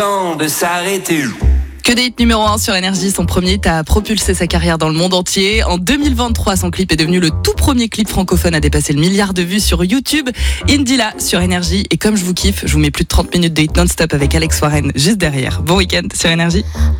de s'arrêter. Que des hits numéro 1 sur Énergie, son premier hit a propulsé sa carrière dans le monde entier. En 2023, son clip est devenu le tout premier clip francophone à dépasser le 1 milliard de vues sur YouTube. Indila sur Énergie. Et comme je vous kiffe, je vous mets plus de 30 minutes de hit non-stop avec Alex Warren juste derrière. Bon week-end sur Énergie.